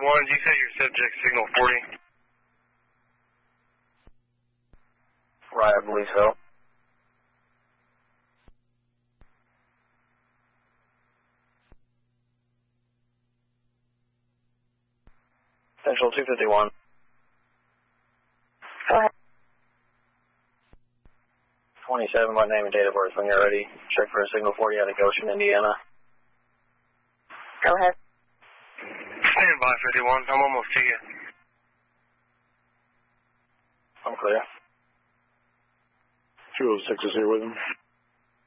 51, you say your subject signal 40? Right, I believe so. Central 251. Go ahead. 27, my name and date of birth when you're ready. Check for a signal 40 out of Goshen, Indiana. Go ahead. Stand by, 51. I'm almost to you. I'm clear. 206 is here with him.